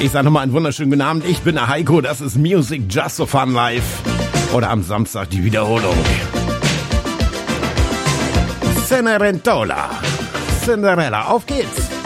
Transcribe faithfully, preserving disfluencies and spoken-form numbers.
Ich sage nochmal einen wunderschönen guten Abend. Ich bin der Heiko. Das ist Music Just for Fun Live. Oder am Samstag die Wiederholung. Cenerentola. Cinderella. Auf geht's.